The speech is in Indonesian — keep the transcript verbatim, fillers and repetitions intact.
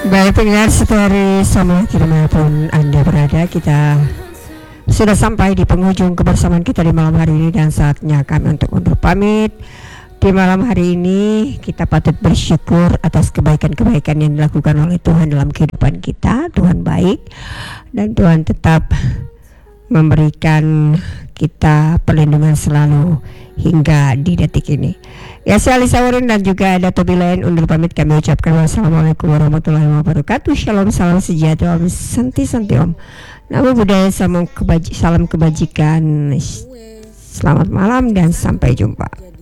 Baik pendengar setori sama dimanapun Anda berada, kita sudah sampai di penghujung kebersamaan kita di malam hari ini dan saatnya kami untuk undur pamit. Di malam hari ini kita patut bersyukur atas kebaikan-kebaikan yang dilakukan oleh Tuhan dalam kehidupan kita. Tuhan baik dan Tuhan tetap memberikan kita perlindungan selalu hingga di detik ini. Ya, saya Alisa Wurin dan juga ada Tobi Lain undur pamit, kami ucapkan wassalamualaikum warahmatullahi wabarakatuh. Shalom, salam sejahtera, Om Santi Santi Om. Namo Buddhaya, salam kebajikan. Selamat malam dan sampai jumpa.